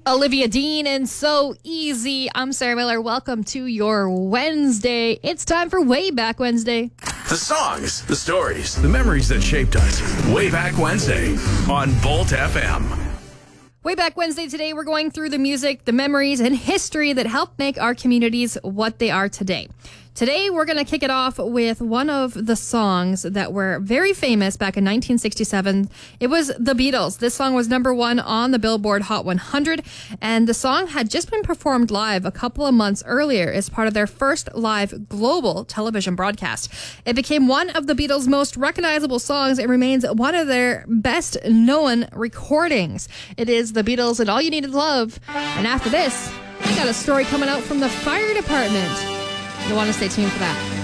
Olivia Dean and So Easy. I'm Sarah Miller. Welcome to your Wednesday. It's time for Way Back Wednesday. The songs, the stories, the memories that shaped us. Way Back Wednesday on Bolt FM. Way Back Wednesday today, we're going through the music, the memories, and history that helped make our communities what they are today. Today, we're going to kick it off with one of the songs that were very famous back in 1967. It was The Beatles. This song was number one on the Billboard Hot 100, and the song had just been performed live a couple of months earlier as part of their first live global television broadcast. It became one of the Beatles' most recognizable songs and remains one of their best-known recordings. It is The Beatles and All You Need Is Love. And after this, I got a story coming out from the fire department. You'll want to stay tuned for that.